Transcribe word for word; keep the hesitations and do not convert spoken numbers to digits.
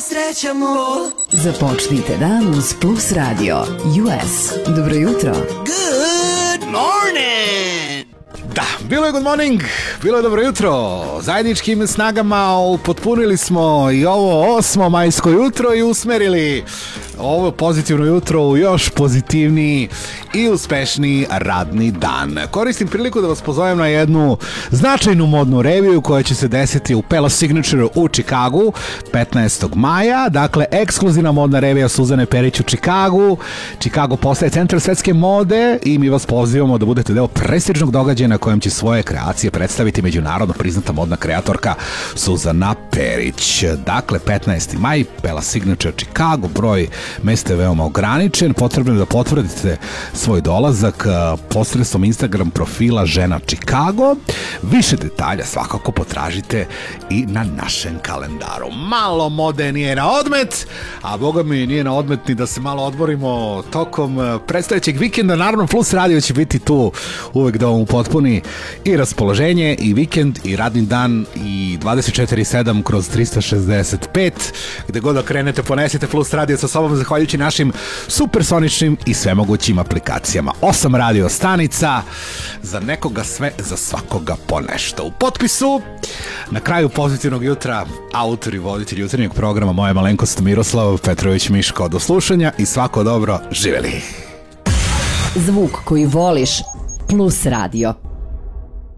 srećemo. Započnite dan uz Plus Radio U S. Dobro jutro. Good morning. Da, bilo je good morning, bilo je dobro jutro. Zajedničkim snagama upotpunili smo i ovo osmo majsko jutro i usmerili ovo pozitivno jutro u još pozitivniji i uspešniji radni dan. Koristim priliku da vas pozovem na jednu značajnu modnu reviju koja će se desiti u Palace Signature u Čikagu petnaestog maja. Dakle, ekskluzivna modna revija Suzane Perić u Čikagu. Čikago postaje centar svetske mode i mi vas pozivamo da budete deo prestižnog događaja na kojem će svoje kreacije predstaviti međunarodno priznata modna kreatorka Suzana Perić. Dakle, petnaesti maj, Palace Signature Čikago, broj mesta je veoma ograničen, potrebno je da potvrdite svoj dolazak posredstvom Instagram profila Žena Čikago. Više detalja svakako potražite i na našem kalendaru. Malo mode nije na odmet, a boga mi nije na odmet ni da se malo odmorimo tokom predstojećeg vikenda. Naravno, Plus Radio će biti tu uvek da vam upotpuni i raspoloženje, i vikend, i radni dan, i dvadeset četiri sedam kroz trista šezdeset pet. Gde god da krenete, ponesite Plus Radio sa sobom, zahvaljujući našim supersoničnim i svemogućim aplikacijama. Osam radio stanica, za nekoga sve, za svakoga po nešto. U potpisu, na kraju pozitivnog jutra, autor i voditelj jutarnjeg programa, moja malenkost Miroslav Petrović Miško. Do slušanja i svako dobro, živeli! Zvuk koji voliš, Plus Radio.